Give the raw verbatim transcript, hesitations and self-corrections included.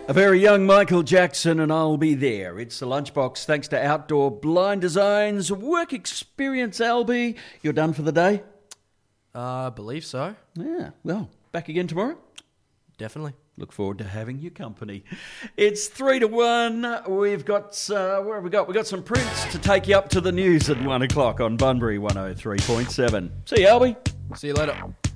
A very young Michael Jackson, and I'll be there. It's the Lunchbox, thanks to Outdoor Blind Designs. Work experience, Albie. You're done for the day? Uh, I believe so. Yeah, well, back again tomorrow? Definitely. Look forward to having your company. It's three to one. We've got, uh, where have we got? We've got some prints to take you up to the news at one o'clock on Bunbury one oh three point seven. See you, Albie. See you later.